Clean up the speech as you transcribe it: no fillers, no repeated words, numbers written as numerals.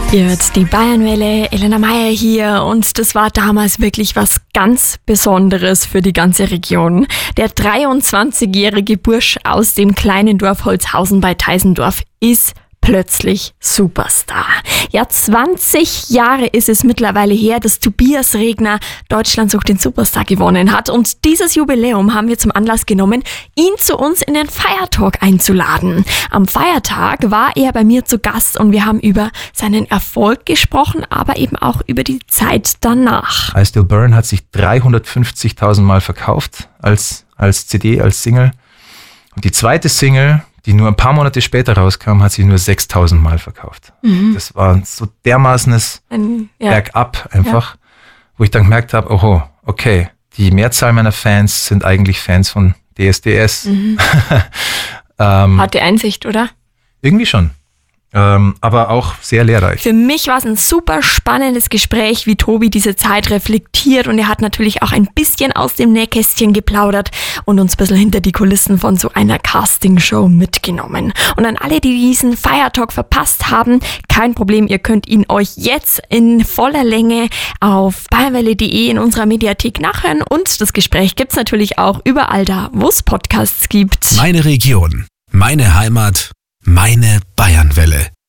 Ihr hört die Bayernwelle, Elena Meyer hier und das war damals wirklich was ganz Besonderes für die ganze Region. Der 23-jährige Bursch aus dem kleinen Dorf Holzhausen bei Teisendorf ist plötzlich Superstar. Ja, 20 Jahre ist es mittlerweile her, dass Tobias Regner Deutschland sucht den Superstar gewonnen hat. Und dieses Jubiläum haben wir zum Anlass genommen, ihn zu uns in den Feiertalk einzuladen. Am Feiertag war er bei mir zu Gast und wir haben über seinen Erfolg gesprochen, aber eben auch über die Zeit danach. I Still Burn hat sich 350.000 Mal verkauft als CD, als Single. Und die zweite Single, die nur ein paar Monate später rauskam, hat sich nur 6.000 Mal verkauft. Das war so dermaßenes Bergab einfach, wo ich dann gemerkt habe, oho, okay, die Mehrzahl meiner Fans sind eigentlich Fans von DSDS. Harte Einsicht, oder? Irgendwie schon. Aber auch sehr lehrreich. Für mich war es ein super spannendes Gespräch, wie Tobi diese Zeit reflektiert und er hat natürlich auch ein bisschen aus dem Nähkästchen geplaudert und uns ein bisschen hinter die Kulissen von so einer Castingshow mitgenommen. Und an alle, die diesen Feiertalk verpasst haben, kein Problem, ihr könnt ihn euch jetzt in voller Länge auf bayernwelle.de in unserer Mediathek nachhören und das Gespräch gibt's natürlich auch überall da, wo es Podcasts gibt. Meine Region, meine Heimat, meine Bayernwelle.